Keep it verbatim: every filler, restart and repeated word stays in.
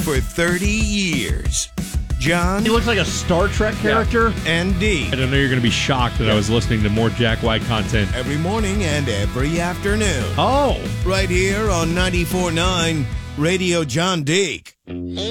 for thirty years. John He looks like a Star Trek character. and D. I don't know you're going to be shocked that I was listening to more Jack White content. Every morning and every afternoon. Oh. Right here on ninety-four point nine Radio John Deek.